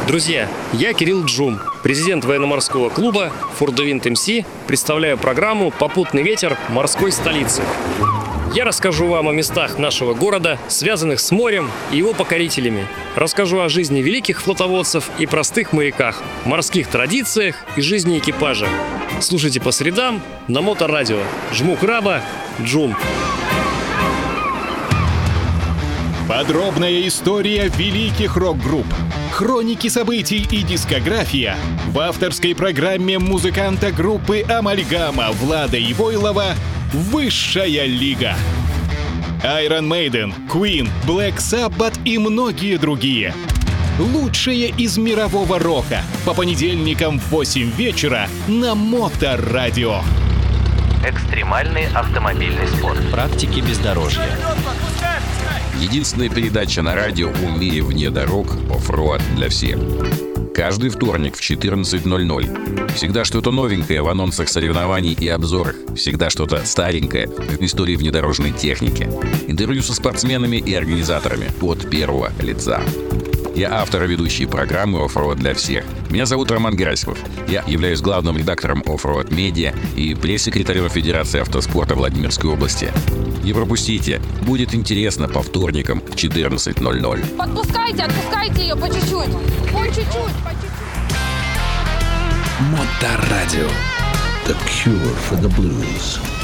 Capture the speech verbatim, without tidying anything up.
Друзья, я Кирилл Джум, президент военно-морского клуба «Фордвинд эм си», представляю программу «Попутный ветер морской столицы». Я расскажу вам о местах нашего города, связанных с морем и его покорителями. Расскажу о жизни великих флотоводцев и простых моряках, морских традициях и жизни экипажа. Слушайте по средам на Моторадио. Жму краба, Джум. Подробная история великих рок-групп, хроники событий и дискография в авторской программе музыканта группы «Амальгама» Влада Ивойлова «Высшая лига». Iron Maiden, Queen, Black Sabbath и многие другие. Лучшее из мирового рока по понедельникам в восемь вечера на Моторадио. Экстремальный автомобильный спорт. Практики бездорожья. Единственная передача на радио о мире вне дорог, оффроад для всех. Каждый вторник в четырнадцать ноль ноль. Всегда что-то новенькое в анонсах соревнований и обзорах. Всегда что-то старенькое в истории внедорожной техники. Интервью со спортсменами и организаторами от первого лица. Я автор и ведущий программы «Оффроад для всех». Меня зовут Роман Герасимов. Я являюсь главным редактором «Оффроад Медиа» и пресс-секретарем Федерации автоспорта Владимирской области. Не пропустите, будет интересно по вторникам в четырнадцать ноль ноль. Подпускайте, отпускайте ее по чуть-чуть. По чуть-чуть, по чуть-чуть. Моторадио. The cure for the blues.